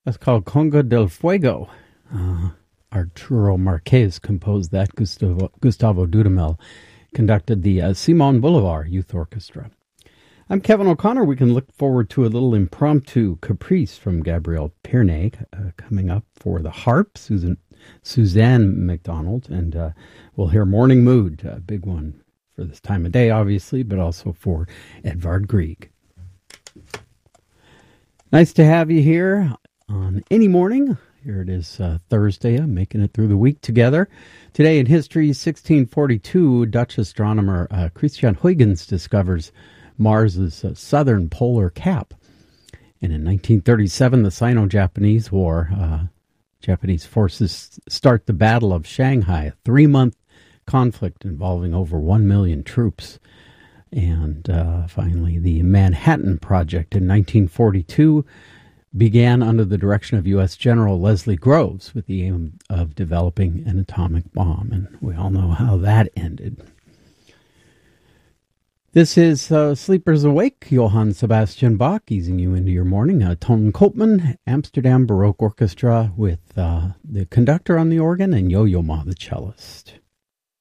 That's called Conga del Fuego. Arturo Marquez composed that. Gustavo Dudamel conducted the Simon Bolivar Youth Orchestra. I'm Kevin O'Connor. We can look forward to a little impromptu caprice from Gabrielle Pierney coming up for the harp, Suzanne McDonald, and we'll hear Morning Mood, a big one for this time of day, obviously, but also for Edvard Grieg. Nice to have you here on any morning. Here it is Thursday. I'm making it through the week together. Today in history, 1642, Dutch astronomer Christian Huygens discovers Mars's southern polar cap. And in 1937, the Sino-Japanese War, Japanese forces start the Battle of Shanghai, a 3-month conflict involving over 1 million troops. And finally, the Manhattan Project in 1942 began under the direction of U.S. General Leslie Groves with the aim of developing an atomic bomb. And we all know how that ended. This is Sleepers Awake, Johann Sebastian Bach, easing you into your morning. Ton Koopman, Amsterdam Baroque Orchestra with the conductor on the organ and Yo-Yo Ma, the cellist.